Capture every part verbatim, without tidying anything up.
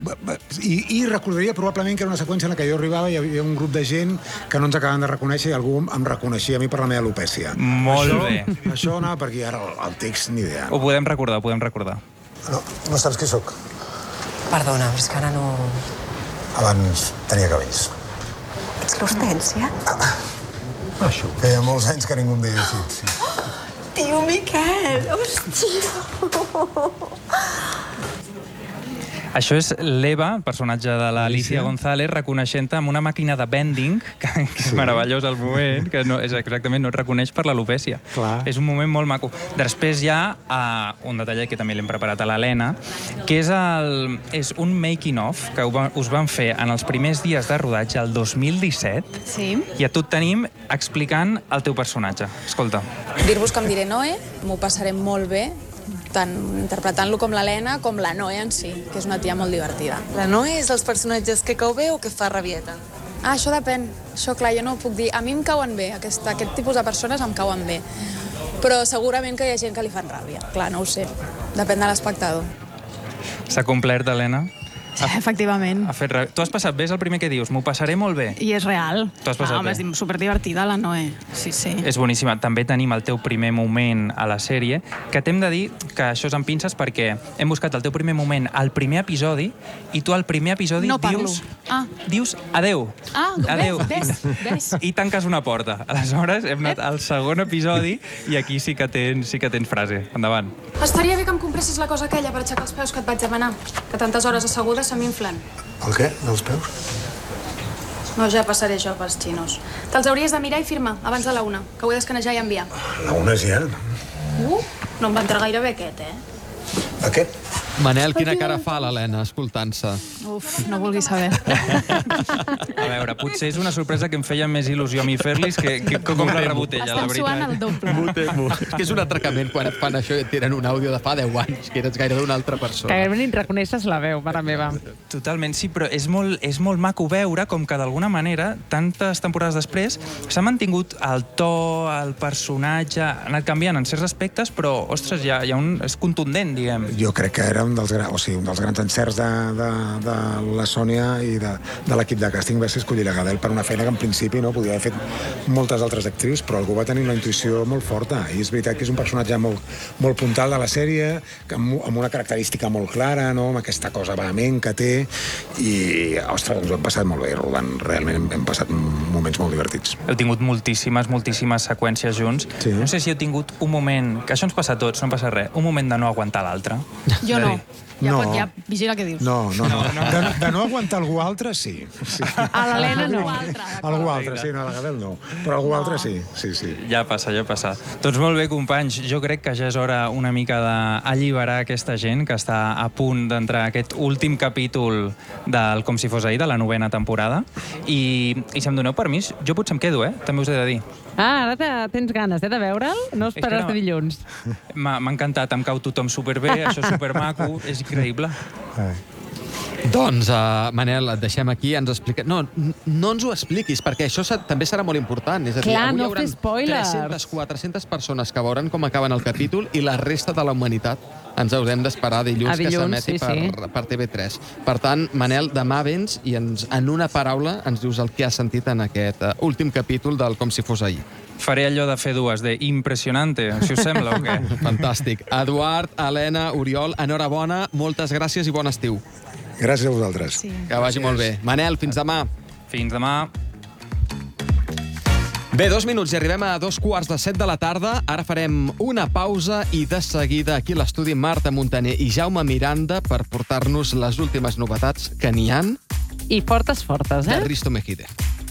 I, I recordaria probablement que era una seqüència en la que jo arribava i hi havia un grup de gent que no ens acabaven de reconèixer i algú em reconeixia a mi per la meva alopècia. Molt això, bé. Això anava per aquí, ara el, el text ni idea. Ho podem recordar, ho podem recordar. No, no saps qui sóc? Perdona, és que ara no... Abans tenia cabells. Ets l'Hortènsia? Ah, això. Feia molts anys que ningú em deia així. Sí. Tio Miquel, hòstia! Això és l'Eva, el personatge de l'Alicia González, reconeixent-te amb una màquina de vending, que, que és sí. meravellós al moment, que no, és exactament no et reconeix per l'alopècia. És un moment molt maco. Després hi ha uh, un detallet que també l'hem preparat a l'Helena, que és, el, és un making-of que us van fer en els primers dies de rodatge, el dos mil disset, sí. i a tu et tenim explicant el teu personatge. Escolta. Dir-vos que em diré Noé, m'ho passaré molt bé, tant interpretant-lo com l'Helena com la Noé en si, que és una tia molt divertida. La Noé és dels personatges que cau bé o que fa rabieta? Ah, això depèn. Això, clar, jo no ho puc dir. A mi em cauen bé, aquest, aquest tipus de persones em cauen bé. Però segurament que hi ha gent que li fan ràbia. Clar, no ho sé. Depèn de l'espectador. S'ha complert, Helena? Sí, efectivament. Ha fet... Tu has passat bé, és el primer que dius. M'ho passaré molt bé. I és real. Tu has passat ah, home, bé. és superdivertida, la Noé. Sí, sí. És boníssima. També tenim el teu primer moment a la sèrie, que t'hem de dir que això és amb pinces perquè hem buscat el teu primer moment al primer episodi i tu al primer episodi no dius... Ah. Dius adeu. Ah, adeu. ves, ves, ves. I tanques una porta. Aleshores, hem anat al segon episodi i aquí sí que tens, sí que tens frase. Endavant. Estaria bé que em compressis la cosa aquella per aixecar els peus que et vaig demanar, que tantes hores asseguda se m'inflen. El què? Dels peus? No, ja passaré jo pels xinos. Te'ls hauries de mirar i firmar, abans de la una, que ho he d'escanejar i enviar. La una ja? Uh, no em va entrar gaire bé aquest, eh? Aquest? Manel, quina cara fa l'Helena escoltant-se? Uf, no vulguis saber. A veure, potser és una sorpresa que em feia més il·lusió a mi fer-lis que, que com la rebut ella, la veritat. Estan suant el doble. M'ho temo. És que és un atracament quan et fan això i et tiren un àudio de fa deu anys, que eres gaire d'una altra persona. Que gairebé ni reconeixes la veu, mare meva. Totalment, sí, però és molt, és molt maco veure com que d'alguna manera, tantes temporades després, s'ha mantingut el to, el personatge, ha anat canviant en certs aspectes, però, ostres, hi ha, hi ha un... és contundent, diguem. Jo crec que era un dels, o sigui, un dels grans encerts de, de, de la Sònia i de, de l'equip de càsting va ser escollir la Gadel per una feina que en principi no podia haver fet moltes altres actrius, però algú va tenir una intuïció molt forta, i és veritat que és un personatge molt, molt puntal de la sèrie, amb, amb una característica molt clara, no? Amb aquesta cosa vehement que té, i, ostres, ens ho hem passat molt bé rodant, realment hem, hem passat moments molt divertits. Heu tingut moltíssimes, moltíssimes seqüències junts. Sí. No sé si heu tingut un moment, que això ens passa a tots, no passa res, un moment de no aguantar l'altre. Jo no. Ja, no. pot, ja vigila què dius. No, no, no. De, de no aguantar algú altre, sí. sí. A l'Helena no. Algú altre, sí, no, a la Gadel no. Però algú altre sí, sí, sí. Ja passa, ja passa. Doncs molt bé, companys, jo crec que ja és hora una mica d'alliberar aquesta gent que està a punt d'entrar a aquest últim capítol del Com si fos ahir, de la novena temporada. I, i si em doneu permís, jo potser em quedo, eh? També us he de dir. Ah, ara te, tens ganes, eh, de veure'l? No esperes no, de dilluns. M'ha encantat, em cau tothom superbé, això és supermaco, és increïble. Ai. Doncs, uh, Manel, et deixem aquí, ens explica... No, no ens ho expliquis, perquè això també serà molt important. És a dir, Clar, avui no hi haurà tres-centes, quatre-centes persones que veuran com acaben el capítol i la resta de la humanitat ens haurem d'esperar dilluns, dilluns que s'emeti sí, sí. per, per T V tres. Per tant, Manel, demà vens i ens, en una paraula ens dius el que has sentit en aquest uh, últim capítol del Com si fos ahir. Faré allò de fer dues, de impressionante, si us sembla o què? Fantàstic. Eduard, Helena, Oriol, enhorabona, moltes gràcies i bon estiu. Gràcies a vosaltres. Sí. Que vagi molt bé. Manel, fins demà. Fins demà. Bé, dos minuts i arribem a dos quarts de set de la tarda. Ara farem una pausa i de seguida aquí a l'estudi Marta Montaner i Jaume Miranda per portar-nos les últimes novetats que n'hi han. I fortes, fortes, eh? De Risto Mejide.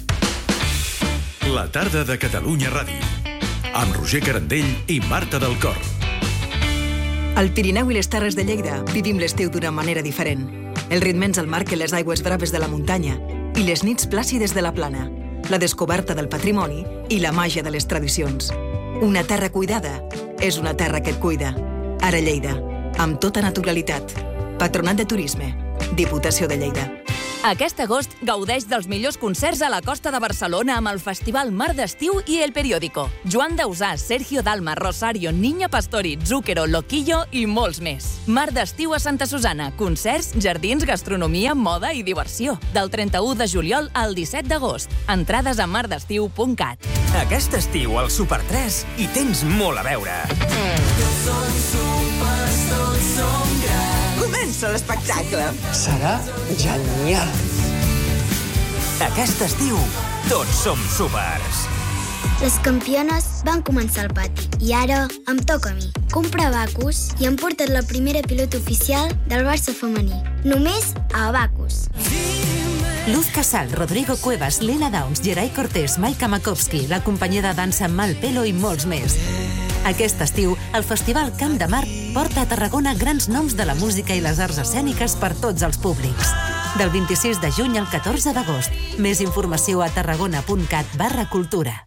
La tarda de Catalunya Ràdio. Amb Roger Carandell i Marta del Cor. Al Pirineu i les Terres de Lleida vivim l'estiu d'una manera diferent. El ritme ens el marquen les aigües braves de la muntanya i les nits plàcides de la plana, la descoberta del patrimoni i la màgia de les tradicions. Una terra cuidada és una terra que et cuida. Ara Lleida, amb tota naturalitat. Patronat de Turisme, Diputació de Lleida. Aquest agost gaudeix dels millors concerts a la costa de Barcelona amb el Festival Mar d'Estiu i El Periódico. Joan Dausà, Sergio Dalma, Rosario, Niña Pastori, Zúquero, Loquillo i molts més. Mar d'Estiu a Santa Susana. Concerts, jardins, gastronomia, moda i diversió. Del trenta-u de juliol al disset d'agost. Entrades a mar d'estiu punt cat. Aquest estiu al Super tres hi tens molt a veure. Tots som supers, tots som grans. Comença l'espectacle. Serà genial. Aquest estiu, tots som supers. Les campiones van començar al pati i ara em toca a mi. Comprar Abacus i hem portat la primera pilota oficial del Barça femení. Només a Abacus. Luz Casal, Rodrigo Cuevas, Lena Downs, Geray Cortés, Maika Makovsky, la companyia de dansa Malpelo i molts més. Aquest estiu, el Festival Camp de Mar porta a Tarragona grans noms de la música i les arts escèniques per tots els públics. Del vint-i-sis de juny al catorze d'agost. Més informació a tarragona punt cat barra cultura.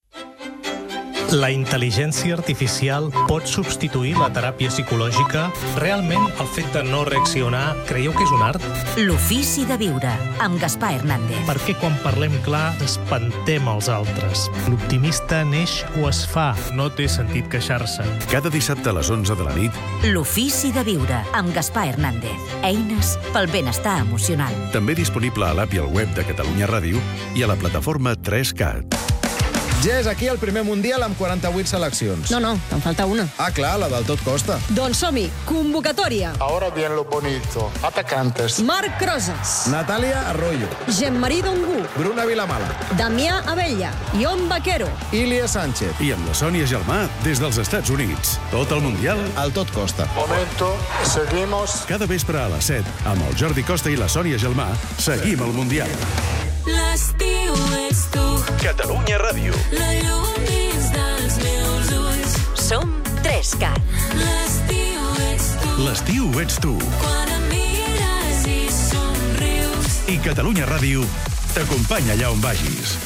La intel·ligència artificial pot substituir la teràpia psicològica? Realment, el fet de no reaccionar, creieu que és un art? L'ofici de viure, amb Gaspar Hernández. Perquè quan parlem clar, espantem els altres. L'optimista neix o es fa, no té sentit queixar-se. Cada dissabte a les onze de la nit. L'ofici de viure, amb Gaspar Hernández. Eines pel benestar emocional. També disponible a l'app i al web de Catalunya Ràdio i a la plataforma tres cat. Ja és aquí el primer Mundial amb quaranta-vuit seleccions. No, no, te'n falta una. Ah, clar, la del tot costa. Doncs som-hi, convocatòria. Ahora bien lo bonito. Atacantes. Marc Rosas. Natàlia Arroyo. Jean-Marie Dongu. Bruna Vilamala. Damià Abella. Ion Vaquero. Ilia Sánchez. I amb la Sònia Gelmà des dels Estats Units. Tot el Mundial al tot costa. Momento, seguimos. Cada vespre a les set, amb el Jordi Costa i la Sònia Gelmà, seguim el Mundial. L'estiu ets tu. Catalunya Ràdio. La llum dins dels meus ulls. Som tres cat. L'estiu ets tu. L'estiu ets tu. Quan em mires i somrius. I Catalunya Ràdio t'acompanya allà on vagis.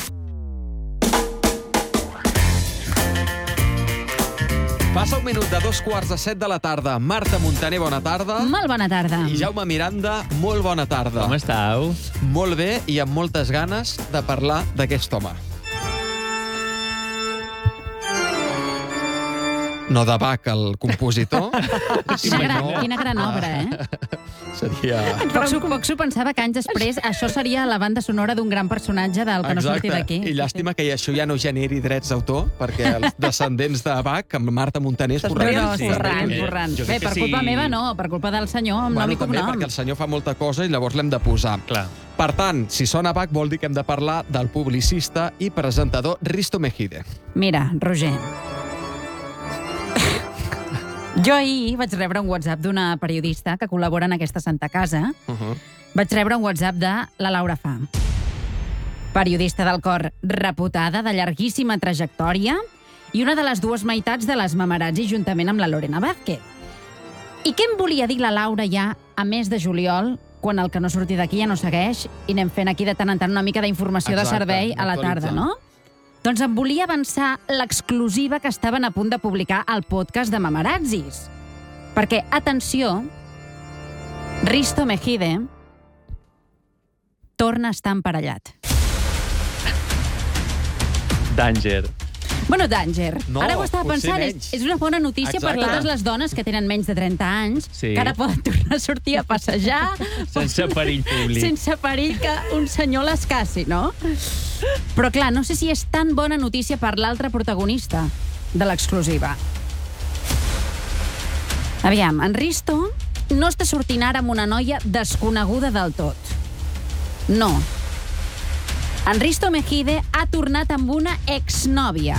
Passa un minut de dos quarts de set de la tarda. Marta Montaner, bona tarda. Molt bona tarda. I Jaume Miranda, molt bona tarda. Com estàu? Molt bé i amb moltes ganes de parlar d'aquest home. No de Bach, el compositor. Quina gran, quina gran obra, eh? Seria... Poc s'ho poc s'ho pensava que anys després això seria la banda sonora d'un gran personatge del que no surti d'aquí. I llàstima que això ja no generi drets d'autor, perquè els descendents de Bach, amb Marta Montaner, es Però forran. no, forran, forran. Bé, per culpa meva no, per culpa del senyor amb nom i també, cognom. perquè el senyor fa molta cosa i llavors l'hem de posar. Clar. Per tant, si sona Bach vol dir que hem de parlar del publicista i presentador Risto Mejide. Mira, Roger, jo ahir vaig rebre un WhatsApp d'una periodista que col·labora en aquesta Santa Casa. Uh-huh. Vaig rebre un WhatsApp de la Laura Fa, periodista del Cor, reputada, de llarguíssima trajectòria, i una de les dues meitats de les Mamarazzi juntament amb la Lorena Vázquez. I què em volia dir la Laura ja a mes de juliol, quan el que no surti d'aquí ja no segueix, i anem fent aquí de tant en tant una mica d'informació de servei a la tarda, no? Doncs em volia avançar l'exclusiva que estaven a punt de publicar al podcast de Mamarazzis. Perquè, atenció, Risto Mejide torna a estar emparellat. Danger. Bueno, danger. No, ara ho estava potser pensant, menys. és, és una bona notícia Exacte. per totes les dones que tenen menys de trenta anys, Sí. que ara poden tornar a sortir a passejar Sense perill públic. sense perill que un senyor les cassi, no? Però clar, no sé si és tan bona notícia per l'altre protagonista de l'exclusiva. Aviam, en Risto no està sortint ara amb una noia desconeguda del tot. No. En Risto Mejide ha tornat amb una exnòvia.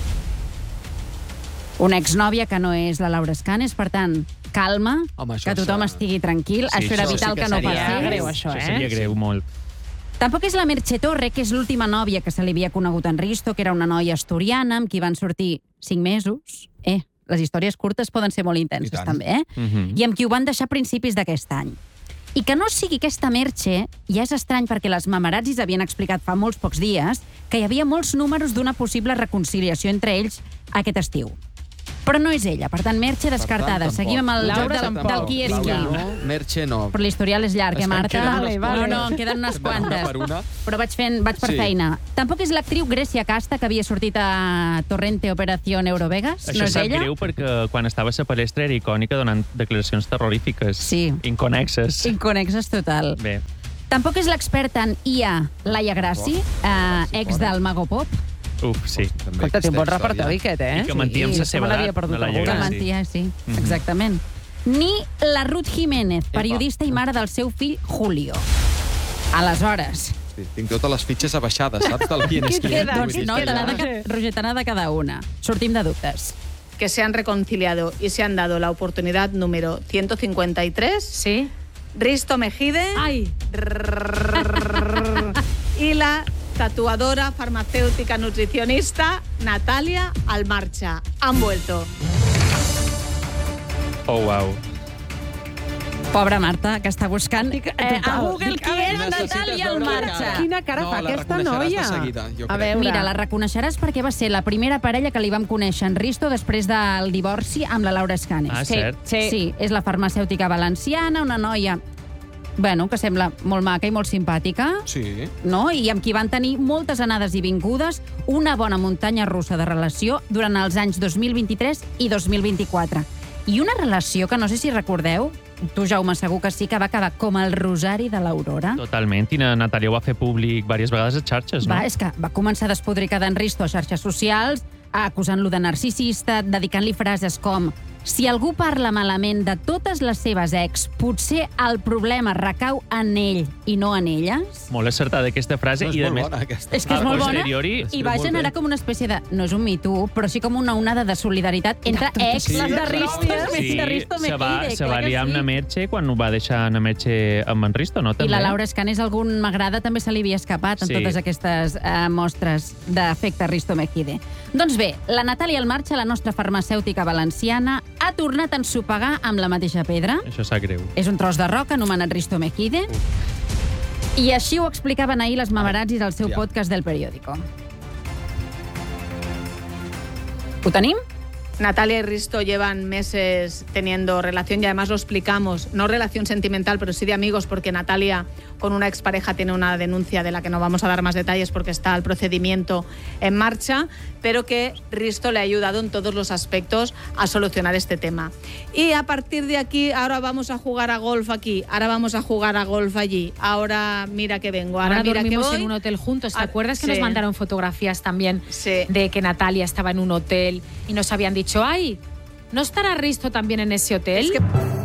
Una exnòvia que no és la Laura Escanes, per tant, calma, Home, això que tothom s'ha- estigui tranquil. Sí, això era això vital sí que, que no seria passés. greu, això, eh? Això seria greu, molt. Tampoc és la Merche Torre, que és l'última nòvia que se li havia conegut en Risto, que era una noia asturiana amb qui van sortir cinc mesos. Eh, les històries curtes poden ser molt intenses, també, eh? Mhm. I amb qui ho van deixar a principis d'aquest any. I que no sigui aquesta Merche, ja és estrany perquè les Mamarazzis havien explicat fa molts pocs dies que hi havia molts números d'una possible reconciliació entre ells aquest estiu. Però no és ella, per tant, Merche descartada. Seguim amb el joc del, del qui és qui. No, Merche no. Però l'historial és llarg, eh, Marta? Vale, vale. No, no, en queden unes quantes. Per una. Però vaig, fent, vaig per Sí. feina. Tampoc és l'actriu Grècia Casta, que havia sortit a Torrente Operación Eurovegas. Això No és sap ella? greu perquè quan estava a la palestra era icònica donant declaracions terrorífiques. Sí. Inconexes. Inconexes total. Bé. Tampoc és l'experta en I A, Laia Grassi, eh, ex del Mago Pop. Uf, sí. Escolta, té un bon repertori aquest, eh? I que mantia amb la seva edat, de la Que Grassi. mentia, sí, Mhm. exactament. Ni la Ruth Jiménez, periodista i mare del seu fill Julio. Aleshores... Sí, tinc totes les fitxes abaixades, saps? Del qui és qui. Doncs no, te n'ha de, Roger, te n'ha de cada una. Sortim de dubtes. Que se han reconciliado y se han dado la oportunidad número ciento cincuenta y tres. Sí. Risto Mejide. Ay. Y la tatuadora, farmacéutica, nutricionista Natalia Almarcha. Han vuelto. Oh, wow. Pobra Marta, que està buscant eh, a Google qui és Necessites Natàlia veure la Almarcha. cara. Quina cara No, fa la aquesta reconeixeràs noia? de seguida, jo A crec. veure... Mira, la reconeixeràs perquè va ser la primera parella que li vam conèixer en Risto després del divorci amb la Laura Escanes. Ah, cert. Sí, sí, és la farmacèutica valenciana, una noia bueno, que sembla molt maca i molt simpàtica, Sí. no? I amb qui van tenir moltes anades i vingudes, una bona muntanya russa de relació durant els anys dos mil vint-i-tres i dos mil vint-i-quatre. I una relació que no sé si recordeu, tu, Jaume, segur que sí, que va acabar com el rosari de l'Aurora. Totalment. I na Natàlia ho va fer públic diverses vegades a xarxes, no? Va, és que va començar despodricada en Risto a xarxes socials, acusant-lo de narcisista, dedicant-li frases com si algú parla malament de totes les seves ex, potser el problema recau en ell i no en elles. Molt acertada aquesta frase. No, és i de molt més, bona, aquesta. És que és a molt bona posteriori, i va generar com una espècie de, no és un Me Too, però sí com una onada de solidaritat entre ex Sí. de Risto, Sí, de Risto se va, Mejide. se va liar amb na Merche quan ho va deixar na Merche amb en Risto, no? I També? la Laura Escanes, algun m'agrada, també se li havia escapat en Sí. totes aquestes eh, mostres d'efecte Risto Mejide. Doncs bé, la Natàlia Almarcha, la nostra farmacèutica valenciana, ha tornat a ensopegar amb la mateixa pedra. Això sap greu. És un tros de roca anomenat Risto Mejide. I així ho explicaven ahir les mamarazzis al seu podcast del periòdico. ¿Ho tenim? Natalia y Risto llevan meses teniendo relación y además lo explicamos, no relación sentimental, pero sí de amigos, porque Natalia con una expareja tiene una denuncia de la que no vamos a dar más detalles porque está el procedimiento en marcha, pero que Risto le ha ayudado en todos los aspectos a solucionar este tema. Y a partir de aquí, ahora vamos a jugar a golf aquí, ahora vamos a jugar a golf allí, ahora mira que vengo, ahora, Ahora mira que dormimos voy. en un hotel juntos. ¿Te Ah, acuerdas que sí. nos mandaron fotografías también Sí. de que Natalia estaba en un hotel y nos habían dicho, ay, ¿no estará Risto también en ese hotel? Es que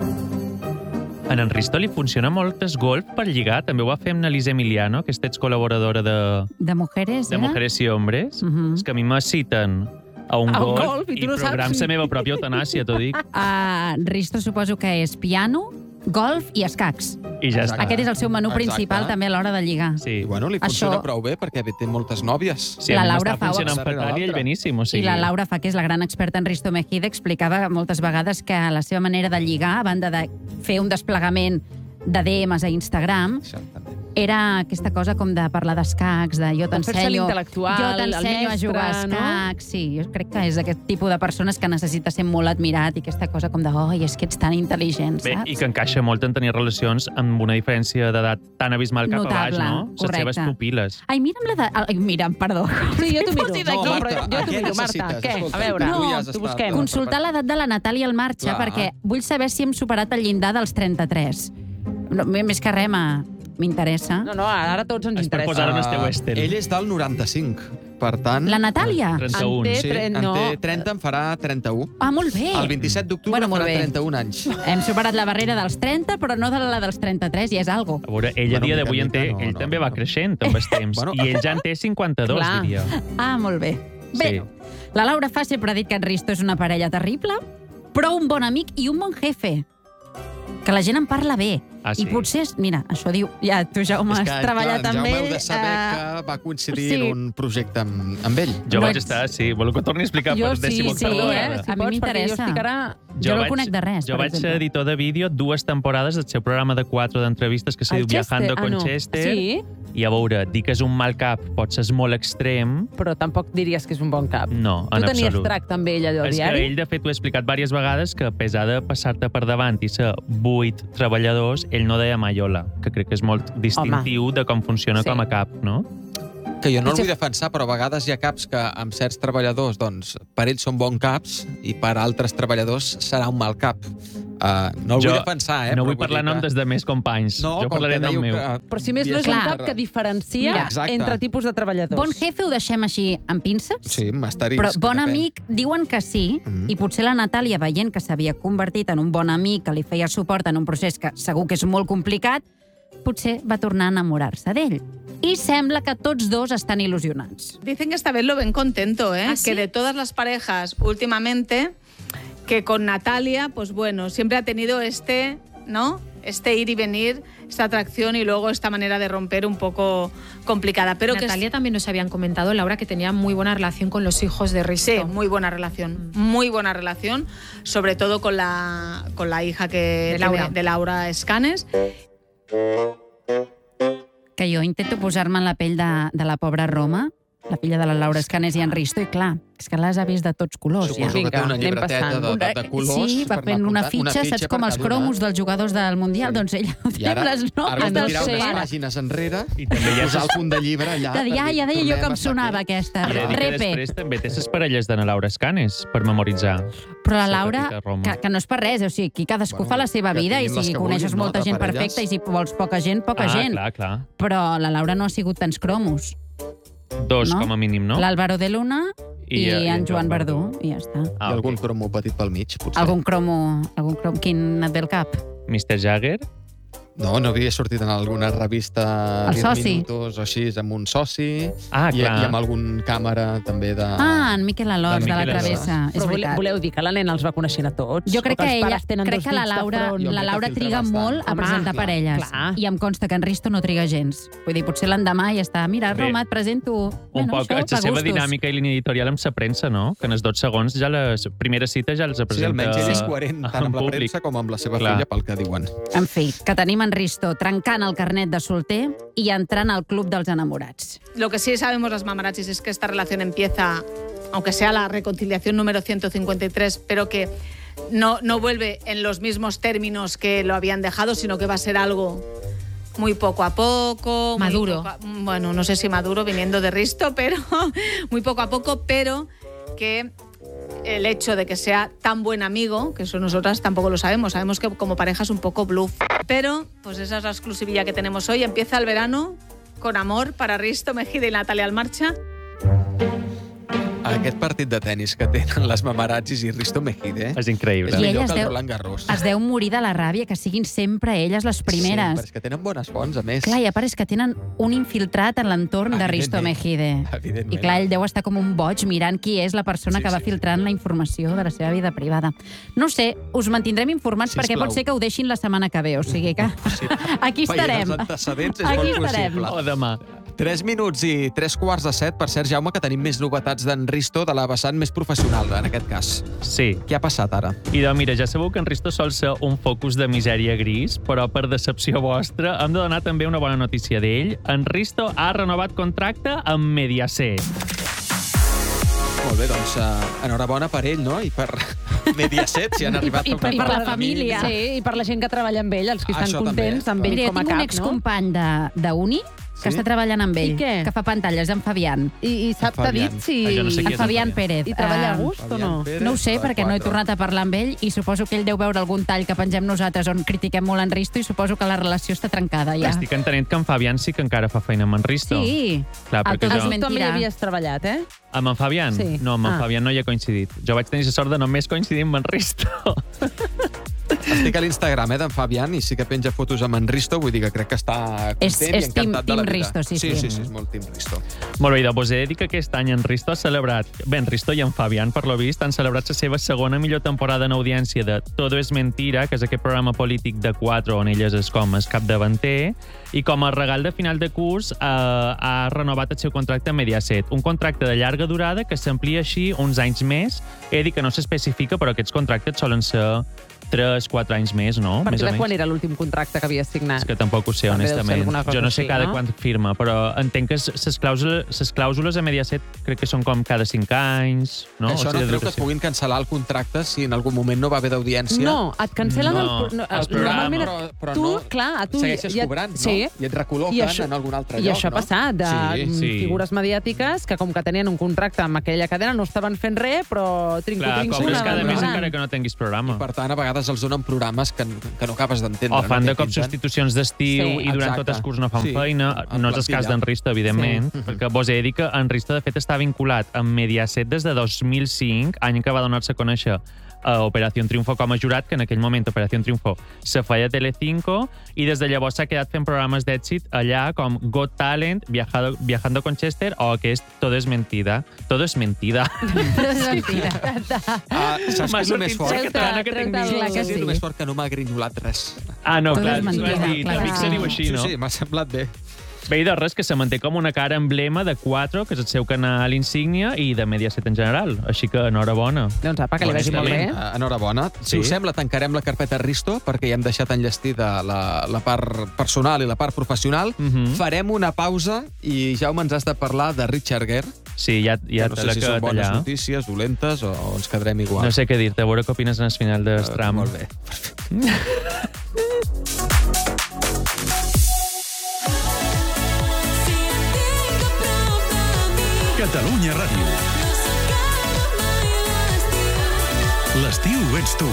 En en Risto li funciona molt el golf per lligar. També ho va fer amb Elisa Emiliano, aquesta excol·laboradora de, De mujeres, de era? Mujeres y Hombres. Mhm. És que a mi me citen a un A un golf, golf i tu no programs saps. la meva pròpia eutanàsia, t'ho dic. Uh, Risto suposo que és piano, golf i escacs. I ja està. Aquest és el seu menú Exacte. principal també a l'hora de lligar. Sí. I bueno, li funciona Això- prou bé perquè té moltes nòvies. Sí, La a mi Laura m'està fa- funcionant Darrere fatal i ell l'altra. beníssim. O sigui, I la Laura fa, que és la gran experta en Risto Mejide, explicava moltes vegades que la seva manera de lligar, a banda de fer un desplegament de D Ms a Instagram, era aquesta cosa com de parlar d'escacs, de jo Com fer-se t'ensenyo l'intel·lectual, jo el t'ensenyo a mestre, jugar a no? escacs. Sí, jo crec que és aquest tipus de persones que necessita ser molt admirat i aquesta cosa com de, oi, és que ets tan intel·ligent, Bé, saps? i que encaixa molt en tenir relacions amb una diferència d'edat tan abismal cap Notable, a baix, no? Les correcte. seves pupil·les. Ai, mira'm la de... Ai, mira'm, perdó. Sí, jo t'ho miro. Foti No, d'aquí. Marta, jo t'ho què miro, Marta. necessites? Què? Escolta, A veure, tu No, ja has t'ho estat- busquem. Consultar l'edat de la Natàlia Almarcha, Clar. perquè vull saber si hem superat el llindar dels trenta-tres. No, més que res, m'ha- m'interessa. No, no, ara tots ens És per interessa. posar en el teu estel. Ell és del noranta-cinc, per tant... La Natàlia? trenta-un. En té Sí, tre- en no. té trenta, en farà trenta-u. Ah, molt bé. El vint-i-set d'octubre Bueno, molt farà bé. trenta-un anys. Hem superat la barrera dels trenta, però no de la dels trenta-tres, ja és algo. A veure, ell a Bueno, dia mica d'avui en en té... mica, no, ell no, també no. va creixent amb el temps. Bueno. I ell ja en té cinquanta-dos, Clar. diria. Ah, molt bé. Bé, Sí. la Laura Fa sempre ha dit que en Risto és una parella terrible, però un bon amic i un bon jefe. Que la gent en parla bé. Ah, sí? I potser, és- mira, això diu, ja tu, Jaume, És has que, treballat clar, amb Jaume ell. heu de saber eh, que va coincidir sí. en un projecte amb, amb ell. Jo No vaig ets- estar, sí. Voleu que ho torni a explicar Jo per sí, dècima sí, octava eh? vegada? Si A mi pots, perquè m'interessa. jo estic ara... Jo no conec de res, Jo per vaig exemple. ser editor de vídeo dues temporades del seu programa de quatre d'entrevistes que s'ha El diu Viajando Chester? con Ah, no. Chester. Sí? I a veure, dir que és un mal cap pot ser molt extrem... Però tampoc diries que és un bon cap. No, en absolut. Tu tenies absolut. tracte amb ell allò És diari? que ell, de fet, ho he explicat diverses vegades, que a pesar de passar-te per davant i ser vuit treballadors, ell no deia mai hola, que crec que és molt distintiu Home. de com funciona Sí. com a cap, no? Que jo no el vull defensar, però a vegades hi ha caps que amb certs treballadors, doncs, per ells són bons caps i per altres treballadors serà un mal cap. Uh, no el jo vull defensar, eh? No vull però parlar nom que... des de més companys. No, jo parlaré nom meu. Que... Però si més no és un cap que diferencia Mira, entre tipus de treballadors. Bon jefe ho deixem així amb pinces? Sí, m'estaris. Però bon amic diuen que sí, mm. i potser la Natàlia, veient que s'havia convertit en un bon amic que li feia suport en un procés que segur que és molt complicat, potser va tornar a enamorar-se d'ell. Y sembla que tots dos están ilusionats. Dicen que esta vez lo ven contento, ¿eh? ¿Ah, sí? Que de todas las parejas últimamente, que con Natalia, pues bueno, siempre ha tenido este, ¿no? Este ir y venir, esta atracción y luego esta manera de romper un poco complicada. Pero Natalia que también nos habían comentado, Laura, que tenía muy buena relación con los hijos de Risto. Sí, muy buena relación, mm. muy buena relación, sobre todo con la, con la hija que de Laura, de Laura Escanes. Que jo intento posar-me en la pell de, de la pobra Roma, la filla de la Laura Escanes i en Risto, i clar, és que les ha vist de tots colors. Suposo ja. que té una llibreteta de, de, de colors. Sí, va fent una fitxa, una fitxa saps com els cromos dels jugadors del Mundial? Sí. Doncs ella ho té amb les noves del tirar ser. unes pàgines enrere i també posar el punt de llibre allà. De dir, ah, ja deia jo que em sonava aquesta. I Repe. després també té les parelles de la Laura Escanes per memoritzar. Però la Laura, que, que no és per res, o sigui, aquí cadascú fa la seva vida i si coneixes molta gent perfecta i si vols poca gent, poca gent. Clar, clar. Però la Laura no ha sigut tants cromos. Dos, no? com a mínim, no? L'Álvaro de Luna i, i en Joan Verdú, i ja està. Ah, I algun cromo petit pel mig, potser. Algun cromo, algun cromo, quin et ve al cap? mister Jagger? No, no havia sortit en alguna revista El soci. vint minuts o així, amb un soci, ah, i, i amb algun càmera també de... Ah, en Miquel Alòs, de la Travessa. És Però veritat. voleu dir que la nena els va coneixent a tots? Jo crec O que, els ella, pares tenen crec dos que la dits de Laura, front? la Laura triga molt a Home, presentar clar, parelles. clar. I em consta que en Risto no triga gens. Vull dir, potser l'endemà ja està. Mira, Bé. Roma, et presento... Un Bueno, poc, això, és la pa seva gustos. dinàmica i línia editorial amb la premsa, no? Que en els dotze segons ja les primeres cites ja els Sí, presenta almenys ell és coherent tant amb la públic. premsa com amb la seva Clar. filla pel que diuen. En fi, que tenim en Risto trencant el carnet de solter i entrant al club dels enamorats. Lo que sí sabemos las mamarazzis es que esta relación empieza, aunque sea la reconciliación número ciento cincuenta y tres, pero que no, no vuelve en los mismos términos que lo habían dejado, sino que va a ser algo muy poco a poco. muy Maduro. poco a- bueno, no sé si maduro viniendo de Risto, pero muy poco a poco, pero que el hecho de que sea tan buen amigo, que eso nosotras tampoco lo sabemos, sabemos que como pareja es un poco bluff. Pero, pues esa es la exclusividad que tenemos hoy. Empieza el verano con amor para Risto Mejide y Natalia Almarcha. Aquest partit de tennis que tenen les mamarazzis i Risto Mejide És increïble. és I millor ella que es el deu- Roland Garros. Es deu morir de la ràbia que siguin sempre elles les Sí, primeres. però és que tenen bones fonts, a més. Clar, i a part és que tenen un infiltrat en l'entorn de Risto Evidentment. Mejide. Evidentment. I clar, ell deu estar com un boig mirant qui és la persona Sí, que va sí, filtrant la informació de la seva vida privada. No sé, us mantindrem informats perquè Sisplau. pot ser que ho deixin la setmana que ve, o sigui que aquí Veient estarem. els antecedents és Aquí molt estarem. possible. O demà. Tres minuts i tres quarts de set. Per cert, Jaume, que tenim més novetats d'en Risto de la vessant més professional, en aquest cas. Sí. Què ha passat ara? Idò, mira, ja sabeu que en Risto sol ser un focus de misèria gris, però per decepció vostra hem de donar també una bona notícia d'ell. En Risto ha renovat contracte amb Mediaset. Molt bé, doncs uh, enhorabona per ell, no? I per Mediaset, si han arribat I, a per, un per la acord. família. Sí, i per la gent que treballa amb ell, els que estan Això contents també, amb ell Mira, jo com a tinc un cap, no? excompany de, de uni que Sí? està treballant amb ell, I què? que fa pantalles, en Fabián. I, i sap, t'ha Fabián. dit si... Ah, jo no sé qui En és Fabián el Pérez. I treballa a Eh, gust o no? Fabián Pérez, No ho sé, de perquè no he quatre. tornat a parlar amb ell i suposo que ell deu veure algun tall que pengem nosaltres on critiquem molt en Risto i suposo que la relació està trencada ja. Estic entenent que en Fabián sí que encara fa feina amb en Risto. Sí. Clar, A perquè tots jo... els Tu amb ell mentira. havies treballat, eh? Amb en Fabián? Sí. No, amb en Ah. Fabián no hi he coincidit. Jo vaig tenir la sort de només coincidir amb en Risto. Estic a l'Instagram, eh, d'en Fabián, i sí que penja fotos amb en Risto, vull dir que crec que està És- content és i encantat team- de la team vida. Risto, sí, sí. sí. Sí, sí, és molt team Risto. Molt bé, doncs he de dir que aquest any en Risto ha celebrat... Bé, en Risto i en Fabián, per lo vist, han celebrat la seva segona millor temporada en audiència de Todo es mentira, que és aquest programa polític de quatre on elles és com el capdavanter, i com a regal de final de curs eh, ha renovat el seu contracte a Mediaset. Un contracte de llarga durada que s'amplia així uns anys més. He de dir que no s'especifica, però aquests contractes solen ser tres quatre anys més, no? A partir més de quan era l'últim contracte que havia signat? És que tampoc ho sé, honestament. Jo no sé cada quant firma, però entenc que les clàusules, clàusules a Mediaset crec que són com cada cinc anys, no? Això no creu que es puguin cancel·lar el contracte si en algun moment no va haver d'audiència? No, et cancel·len no, el, no, el programa. Però, però tu, no, clar, a tu segueixes ja, cobrant, sí, no? I et recol·loquen I això, en algun altre I lloc, això no? ha passat, de Sí, sí. figures mediàtiques que com que tenien un contracte amb aquella cadena no estaven fent res, però trinco-trinco... Clar, cobres cada anaven mes cobrant. encara que no tinguis programa. I, per tant, a vegades els donen programes que, que no acabes d'entendre. O fan no? de cop substitucions d'estiu Sí. i durant Exacte. tot el curs no fan Sí, feina. en No és el cas plantilla. d'en Risto, evidentment, Sí. perquè vos he de dir que en Risto, de fet, està vinculat amb Mediaset des de dos mil cinc, any en què va donar-se a conèixer a Operación Triunfo com a jurat, que en aquell moment Operación Triunfo se feia a Telecinco, i des de llavors s'ha quedat fent programes d'èxit allà com Got Talent, Viajado, Viajando con Chester o aquest Todo es mentida. Todo es mentida. Todo es mentida. Ah, saps què és el més fort? Treu-te, catalana que treu-te tinc el dins. clar que És el sí. més fort que no m'ha grinyolat res. Ah, no, Todo clar, es tu has mentida, dit, clar a que Vic sí. se diu així, Sí, no? sí, m'ha semblat bé. Bé, i de res, que se manté com una cara emblema de Quattro, que és el seu canal insígnia, i de Mediaset en general. Així que enhorabona. Doncs apa, que li vagi molt bé. Eh, Enhorabona. Si Sí. us sembla, tancarem la carpeta Risto, perquè ja hem deixat enllestida la, la part personal i la part professional. Mhm. Farem una pausa i, Jaume, ens has de parlar de Richard Gere. Sí, ja, ja que no te sé la si que són bones tallar. notícies, dolentes, o, o ens quedarem igual. No sé què dir-te, a veure què opines en el final del Uh, tram. molt bé. Catalunya Ràdio. L'estiu ets tu.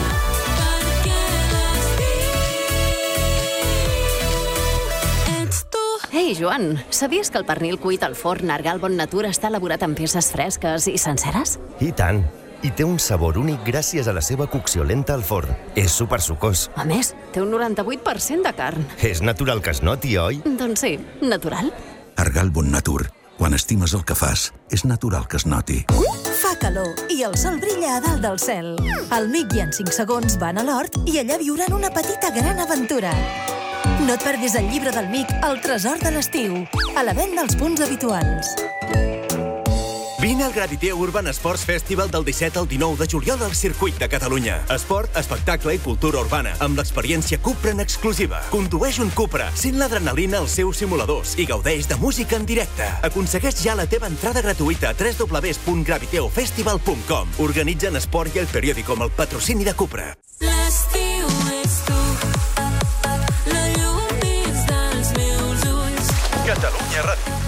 Ei, Joan, sabies que el pernil cuit al forn Argal Bon Natur està elaborat amb peces fresques i senceres? I tant. I té un sabor únic gràcies a la seva cocció lenta al forn. És supersucós. A més, té un noranta-vuit per cent de carn. És natural que es noti, oi? Doncs sí, natural. Argal Bon Natur. Quan estimes el que fas, és natural que es noti. Fa calor i el sol brilla a dalt del cel. El Mic i en cinc segons van a l'hort i allà viuran una petita gran aventura. No et perdis el llibre del Mic, El tresor de l'estiu, a la venda als punts habituals. Vine al Graviteo Urban Sports Festival del disset al dinou de juliol al Circuit de Catalunya. Esport, espectacle i cultura urbana, amb l'experiència Cupra en exclusiva. Condueix un Cupra, sent l'adrenalina als seus simuladors i gaudeix de música en directe. Aconsegueix ja la teva entrada gratuïta a w w w punt graviteo festival punt com. Organitzen Esport i El Periódico amb el patrocini de Cupra. L'estiu ets tu, la llum dins dels meus ulls. Catalunya Ràdio.